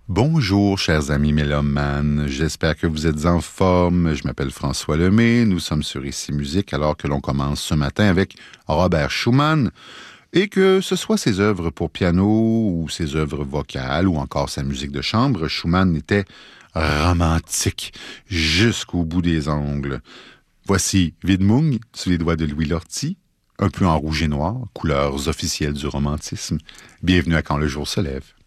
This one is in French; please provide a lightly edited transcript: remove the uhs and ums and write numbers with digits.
Bonjour, chers amis mélomanes. J'espère que vous êtes en forme. Je m'appelle François Lemay. Nous sommes sur Ici Musique alors que l'on commence ce matin avec Robert Schumann. Et que ce soit ses œuvres pour piano ou ses œuvres vocales ou encore sa musique de chambre, Schumann était romantique jusqu'au bout des ongles. Voici Widmung sous les doigts de Louis Lortie, un peu en rouge et noir, couleurs officielles du romantisme. Bienvenue à Quand le jour se lève.